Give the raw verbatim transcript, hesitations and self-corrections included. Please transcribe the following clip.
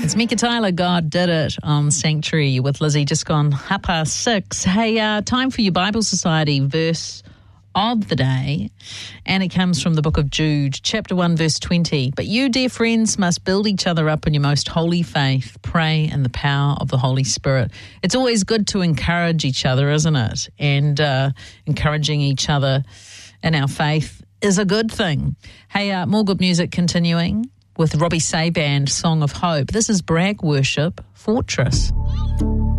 It's Mika Tyler, God Did It on Sanctuary with Lizzie, just gone half past six. Hey, uh, time for your Bible Society verse of the day, and it comes from the book of Jude, chapter one, verse twenty. But you, dear friends, must build each other up in your most holy faith, pray in the power of the Holy Spirit. It's always good to encourage each other, isn't it? And uh, encouraging each other in our faith is a good thing. Hey, uh, more good music continuing with Robbie Say Band, Song of Hope. This is Bragg Worship, Fortress.